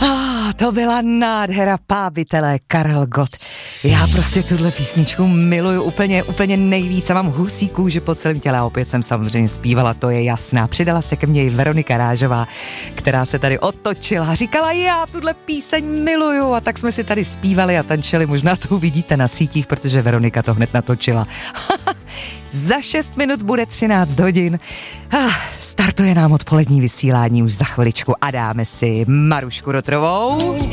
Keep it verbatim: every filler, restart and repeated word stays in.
Ah, to byla nádhera pábitele Karel Gott. Já prostě tuhle písničku miluju úplně, úplně nejvíc a mám husí kůži po celém těle a opět jsem samozřejmě zpívala, to je jasná. Přidala se ke mně i Veronika Rážová, která se tady otočila a říkala, já tuhle píseň miluju a tak jsme si tady zpívali a tančili, možná to uvidíte na sítích, protože Veronika to hned natočila. Za šest minut bude třináct hodin. Ah, startuje nám odpolední vysílání už za chviličku a dáme si Marušku Rotrovou.